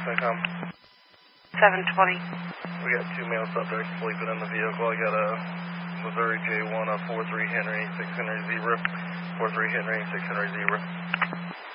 Centcom. 720. We got 2 male subjects sleeping in the vehicle. I got a Missouri J1, a 43 Henry, 6 Henry Zebra. 43 Henry, 6 Henry Zebra.